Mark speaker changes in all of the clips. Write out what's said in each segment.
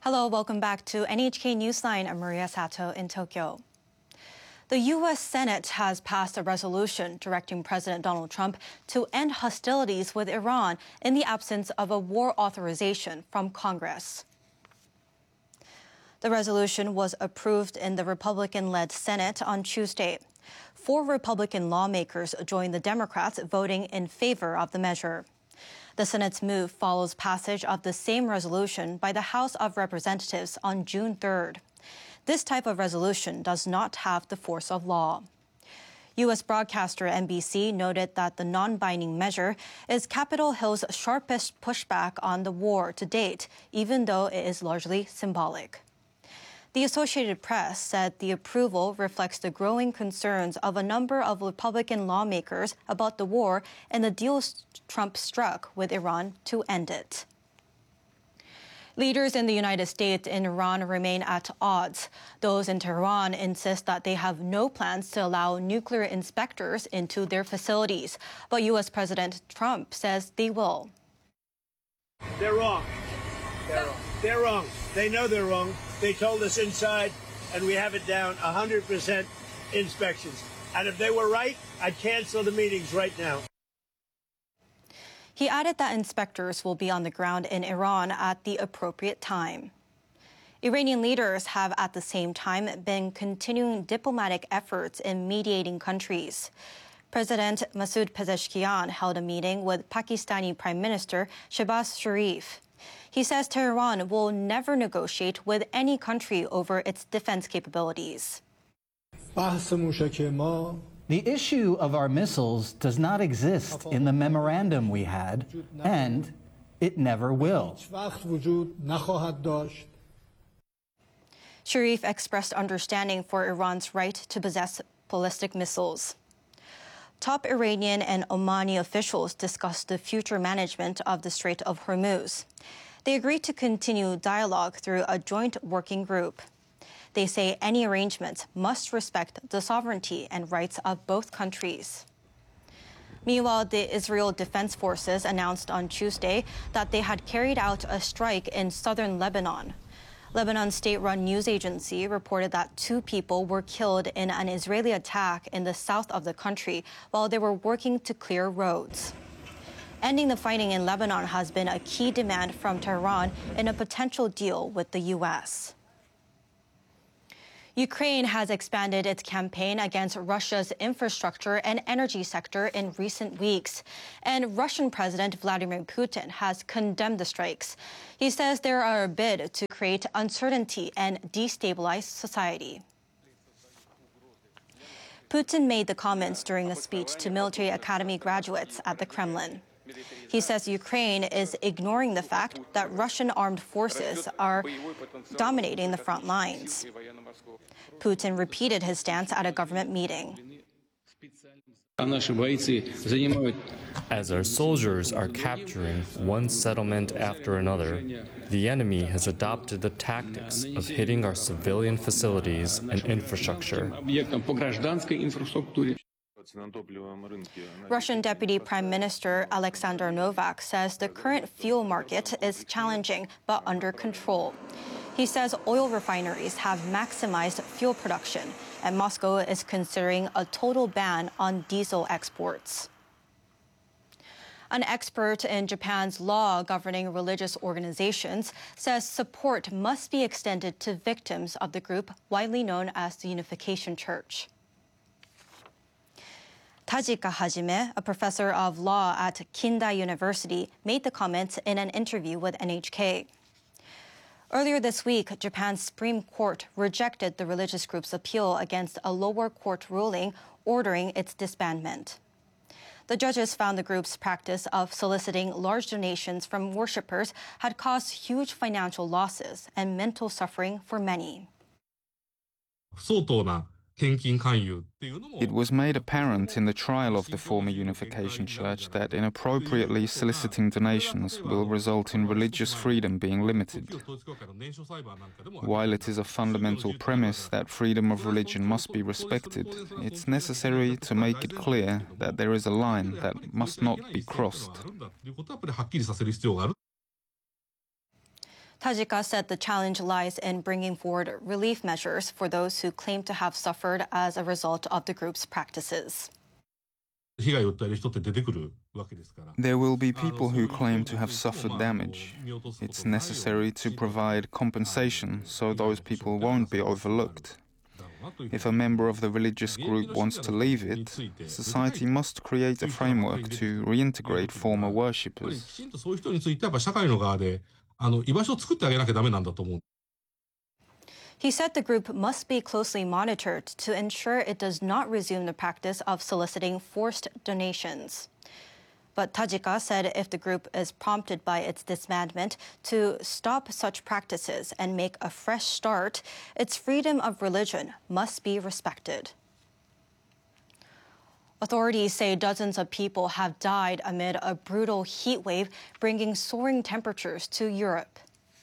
Speaker 1: Hello, welcome back to NHK Newsline. I'm Maria Sato in Tokyo. The U.S. Senate has passed a resolution directing President Donald Trump to end hostilities with Iran in the absence of a war authorization from Congress. The resolution was approved in the Republican-led Senate on Tuesday. 4 Republican lawmakers joined the Democrats voting in favor of the measure. The Senate's move follows passage of the same resolution by the House of Representatives on June 3rd. This type of resolution does not have the force of law. U.S. broadcaster NBC noted that the non-binding measure is Capitol Hill's sharpest pushback on the war to date, even though it is largely symbolic. The Associated Press said the approval reflects the growing concerns of a number of Republican lawmakers about the war and the deal Trump struck with Iran to end it. Leaders in the United States and Iran remain at odds. Those in Tehran insist that they have no plans to allow nuclear inspectors into their facilities, but U.S. President Trump says they will.
Speaker 2: They're wrong. They're wrong. They know they're wrong. They told us inside, and we have it down, 100% inspections. And if they were right, I'd cancel the meetings right now.
Speaker 1: He added that inspectors will be on the ground in Iran at the appropriate time. Iranian leaders have at the same time been continuing diplomatic efforts in mediating countries. President Masoud Pezeshkian held a meeting with Pakistani Prime Minister Shehbaz Sharif. He says Tehran will never negotiate with any country over its defense capabilities.
Speaker 3: The issue of our missiles does not exist in the memorandum we had, and it never will.
Speaker 1: Sharif expressed understanding for Iran's right to possess ballistic missiles. Top Iranian and Omani officials discussed the future management of the Strait of Hormuz. They agreed to continue dialogue through a joint working group. They say any arrangements must respect the sovereignty and rights of both countries. Meanwhile, the Israel Defense Forces announced on Tuesday that they had carried out a strike in southern Lebanon. Lebanon's state-run news agency reported that 2 people were killed in an Israeli attack in the south of the country while they were working to clear roads. Ending the fighting in Lebanon has been a key demand from Tehran in a potential deal with the U.S. Ukraine has expanded its campaign against Russia's infrastructure and energy sector in recent weeks, and Russian President Vladimir Putin has condemned the strikes. He says they are a bid to create uncertainty and destabilize society. Putin made the comments during a speech to military academy graduates at the Kremlin. He says Ukraine is ignoring the fact that Russian armed forces are dominating the front lines. Putin repeated his stance at a government meeting.
Speaker 4: As our soldiers are capturing one settlement after another, the enemy has adopted the tactics of hitting our civilian facilities and infrastructure.
Speaker 1: Russian Deputy Prime Minister Alexander Novak says the current fuel market is challenging but under control. He says oil refineries have maximized fuel production, and Moscow is considering a total ban on diesel exports. An expert in Japan's law governing religious organizations says support must be extended to victims of the group widely known as the Unification Church. Tajika Hajime, a professor of law at Kinda University, made the comments in an interview with NHK. Earlier this week, Japan's Supreme Court rejected the religious group's appeal against a lower court ruling ordering its disbandment. The judges found the group's practice of soliciting large donations from worshippers had caused huge financial losses and mental suffering for many.
Speaker 5: It was made apparent in the trial of the former Unification Church that inappropriately soliciting donations will result in religious freedom being limited. While it is a fundamental premise that freedom of religion must be respected, it's necessary to make it clear that there is a line that must not be crossed.
Speaker 1: Tajika said the challenge lies in bringing forward relief measures for those who claim to have suffered as a result of the group's practices.
Speaker 5: There will be people who claim to have suffered damage. It's necessary to provide compensation so those people won't be overlooked. If a member of the religious group wants to leave it, society must create a framework to reintegrate former worshippers.
Speaker 1: He said the group must be closely monitored to ensure it does not resume the practice of soliciting forced donations. But Tajika said if the group is prompted by its disbandment to stop such practices and make a fresh start, its freedom of religion must be respected. Authorities say dozens of people have died amid a brutal heat wave, bringing soaring temperatures to Europe.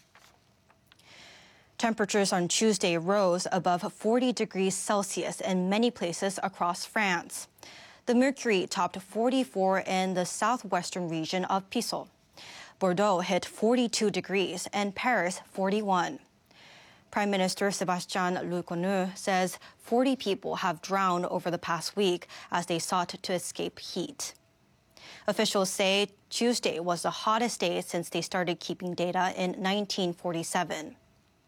Speaker 1: Temperatures on Tuesday rose above 40 degrees Celsius in many places across France. The mercury topped 44 in the southwestern region of Pissot. Bordeaux hit 42 degrees and Paris 41. Prime Minister Sébastien Lecornu says 40 people have drowned over the past week as they sought to escape heat. Officials say Tuesday was the hottest day since they started keeping data in 1947.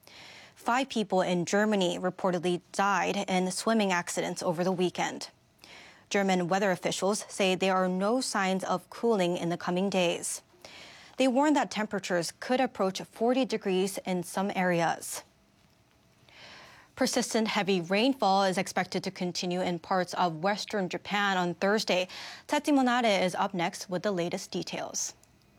Speaker 1: 5 people in Germany reportedly died in swimming accidents over the weekend. German weather officials say there are no signs of cooling in the coming days. They warn that temperatures could approach 40 degrees in some areas. Persistent heavy rainfall is expected to continue in parts of western Japan on Thursday. Tetsuya Monade is up next with the latest details.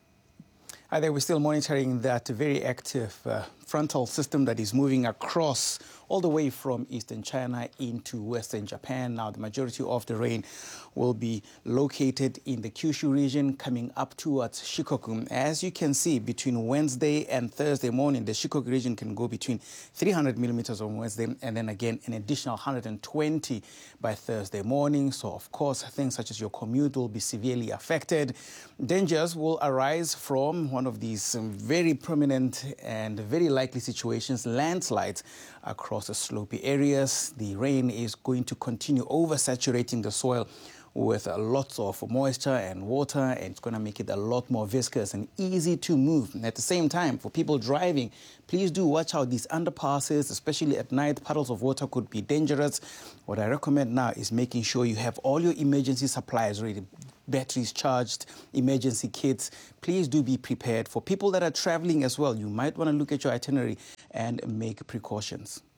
Speaker 6: Hi there, we're still monitoring that very active frontal system that is moving across all the way from eastern China into western Japan. Now, the majority of the rain will be located in the Kyushu region coming up towards Shikoku. As you can see, between Wednesday and Thursday morning, the Shikoku region can go between 300 millimeters on Wednesday and then again an additional 120 by Thursday morning. So, of course, things such as your commute will be severely affected. Dangers will arise from one of these very prominent and very likely situations, landslides across the slopey areas. The rain is going to continue oversaturating the soil with lots of moisture and water, and it's going to make it a lot more viscous and easy to move. And at the same time, for people driving, please do watch out these underpasses, especially at night. Puddles of water could be dangerous. What I recommend now is making sure you have all your emergency supplies ready. Batteries charged, emergency kits. Please do be prepared. For people that are traveling as well, you might want to look at your itinerary and make precautions.